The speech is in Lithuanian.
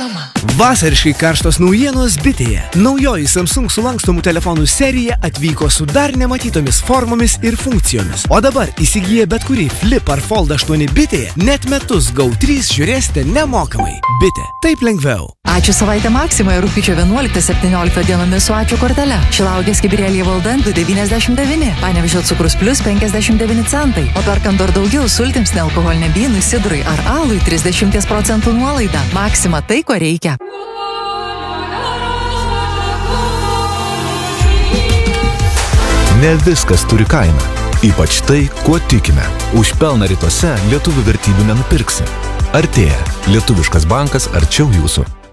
mama. Vasariškai karštos naujienos Bitėje. Naujoji Samsung sulankstomų telefonų serija atvyko su dar nematytomis formomis ir funkcijomis. O dabar įsigiję bet kurį Flip ar Fold 8 Bitėje, net metus GO3 žiūrėsite nemokamai. Bitė. Taip lengviau. Ačiū savaitę Maksimoje rugpjūčio 11-17 dienomis su Ačiū kortele. Šilauogės kibirėlyje valdant 2,99. Panevėžio cukrus plus 59 centai. O perkant dar daugiau sultims nealkoholinė blynui, sidrui ar alui 30% nuolaida. Maksima tai, ko reikia. Ne viskas turi kainą. Ypač tai, kuo tikime. Už pelną rytuose lietuvių vertybių nenupirksi. Artėja. Lietuviškas bankas arčiau jūsų.